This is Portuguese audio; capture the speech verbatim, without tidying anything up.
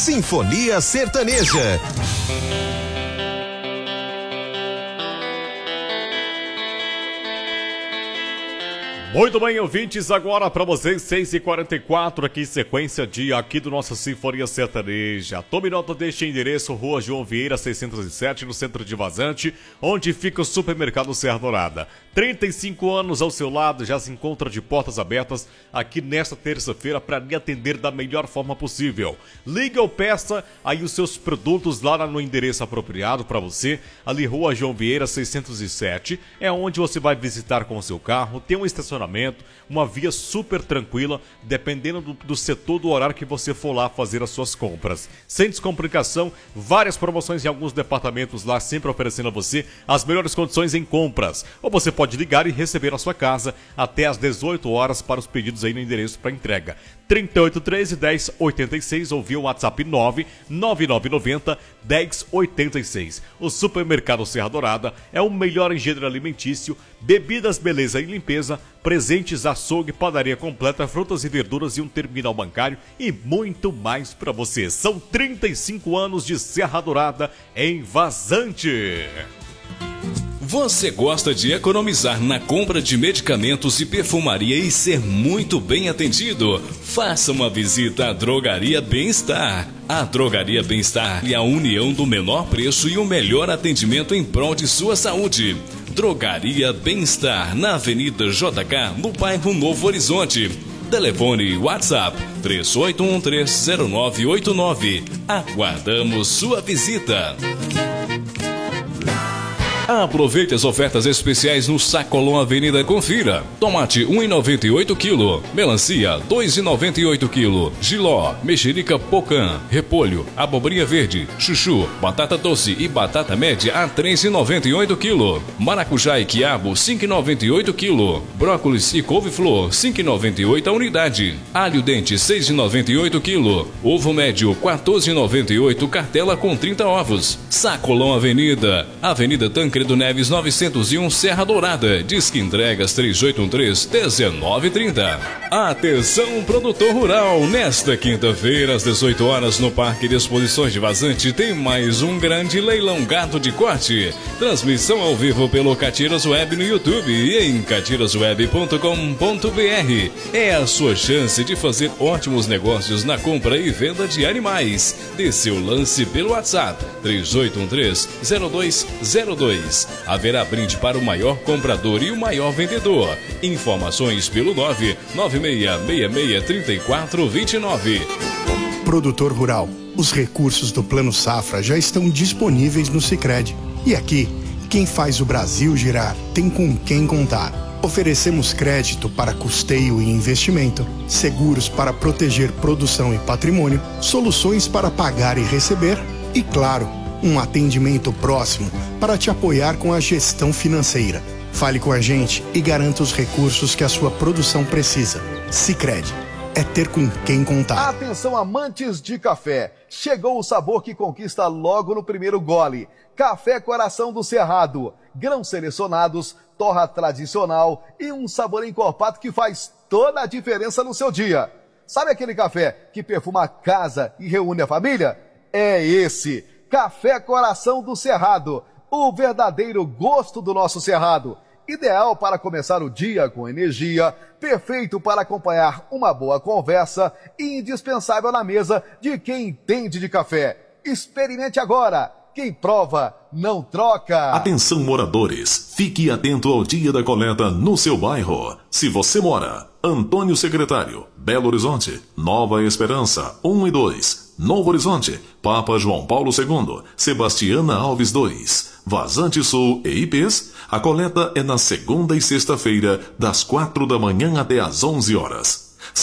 Sinfonia Sertaneja. Muito bem, ouvintes, agora para vocês, seis e quarenta e quatro, aqui sequência de aqui do nosso Sinfonia Sertaneja. Tome nota deste endereço, Rua João Vieira, seiscentos e sete, no centro de Vazante, onde fica o supermercado Serra Dourada. trinta e cinco anos ao seu lado, já se encontra de portas abertas aqui nesta terça-feira para lhe atender da melhor forma possível. Liga ou peça aí os seus produtos lá no endereço apropriado para você, ali Rua João Vieira, seiscentos e sete, é onde você vai visitar com o seu carro, tem um estacionamento, uma via super tranquila, dependendo do, do setor, do horário que você for lá fazer as suas compras. Sem descomplicação, várias promoções em alguns departamentos lá, sempre oferecendo a você as melhores condições em compras. Ou você pode ligar e receber na sua casa até às dezoito horas para os pedidos aí no endereço para entrega. trinta e oito, treze, dez, oitenta e seis ou via o WhatsApp nove nove nove nove zero, dez, oitenta e seis. O Supermercado Serra Dourada é o melhor em gênero alimentício, bebidas, beleza e limpeza, presentes, açougue, padaria completa, frutas e verduras e um terminal bancário e muito mais para você. São trinta e cinco anos de Serra Dourada em Vazante. Você gosta de economizar na compra de medicamentos e perfumaria e ser muito bem atendido? Faça uma visita à Drogaria Bem-Estar. A Drogaria Bem-Estar é a união do menor preço e o melhor atendimento em prol de sua saúde. Drogaria Bem-Estar, na Avenida J K, no bairro Novo Horizonte. Telefone WhatsApp três oito um três zero nove oito nove. Aguardamos sua visita. Aproveite as ofertas especiais no Sacolão Avenida, confira. Tomate um real e noventa e oito quilo, melancia dois reais e noventa e oito quilo, jiló, mexerica pocã, repolho, abobrinha verde, chuchu, batata doce e batata média a três reais e noventa e oito quilo, maracujá e quiabo cinco reais e noventa e oito quilo, brócolis e couve-flor cinco reais e noventa e oito a unidade, alho dente seis reais e noventa e oito quilo, ovo médio quatorze reais e noventa e oito, cartela com trinta ovos. Sacolão Avenida, Avenida Tancredo Neves novecentos e um, Serra Dourada. Disque entregas três oito um três, um nove três zero. Atenção, produtor rural, nesta quinta-feira às dezoito horas no Parque de Exposições de Vazante tem mais um grande leilão gado de corte. Transmissão ao vivo pelo Catiras Web no YouTube e em catiras web ponto com ponto b r. É a sua chance de fazer ótimos negócios na compra e venda de animais. Dê seu lance pelo WhatsApp três oito um três, zero dois zero dois. Haverá brinde para o maior comprador e o maior vendedor. Informações pelo nove nove seis seis seis três quatro dois nove. Produtor rural, os recursos do Plano Safra já estão disponíveis no Sicredi. E aqui, quem faz o Brasil girar tem com quem contar. Oferecemos crédito para custeio e investimento, seguros para proteger produção e patrimônio, soluções para pagar e receber e, claro, um atendimento próximo para te apoiar com a gestão financeira. Fale com a gente e garanta os recursos que a sua produção precisa. Sicredi, é ter com quem contar. Atenção, amantes de café, chegou o sabor que conquista logo no primeiro gole. Café Coração do Cerrado, grãos selecionados, torra tradicional e um sabor encorpado que faz toda a diferença no seu dia. Sabe aquele café que perfuma a casa e reúne a família? É esse, Café Coração do Cerrado, o verdadeiro gosto do nosso Cerrado. Ideal para começar o dia com energia, perfeito para acompanhar uma boa conversa e indispensável na mesa de quem entende de café. Experimente agora. Quem prova, não troca. Atenção, moradores. Fique atento ao dia da coleta no seu bairro. Se você mora, Antônio Secretário, Belo Horizonte, Nova Esperança, um e dois. Novo Horizonte, Papa João Paulo segundo, Sebastiana Alves dois. Vazante Sul e I Ps, a coleta é na segunda e sexta-feira, das quatro da manhã até às onze horas.